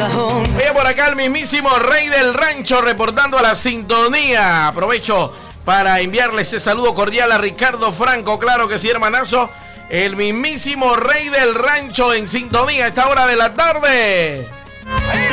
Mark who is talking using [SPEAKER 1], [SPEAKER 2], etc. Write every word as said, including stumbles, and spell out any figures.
[SPEAKER 1] cajón.
[SPEAKER 2] Oye, por acá el mismísimo Rey del Rancho reportando a la sintonía. Aprovecho para enviarle ese saludo cordial a Ricardo Franco. Claro que sí, hermanazo. El mismísimo Rey del Rancho en sintonía a esta hora de la tarde.